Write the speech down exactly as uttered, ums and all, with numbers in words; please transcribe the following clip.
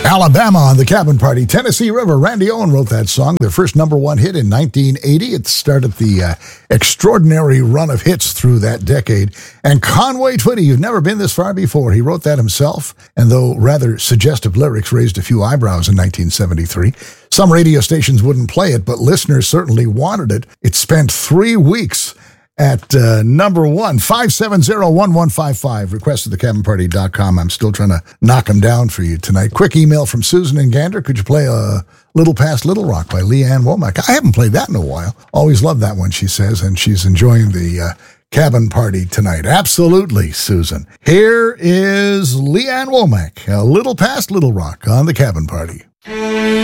Alabama on the Cabin Party. Tennessee River. Randy Owen wrote that song. Their first number one hit in nineteen eighty. It started the uh, extraordinary run of hits through that decade. And Conway Twitty, you've never been this far before. He wrote that himself. And though rather suggestive lyrics raised a few eyebrows in nineteen seventy-three, some radio stations wouldn't play it, but listeners certainly wanted it. It spent three weeks at uh, number one. Five seven zero, one one five five. Request at the cabin party dot com. I'm still trying to knock them down for you tonight. Quick email from Susan in Gander. Could you play a Little Past Little Rock by Leanne Womack? I haven't played that in a while. Always loved that one, she says, and she's enjoying the uh, cabin party tonight. Absolutely, Susan. Here is Leanne Womack, A Little Past Little Rock on the Cabin Party.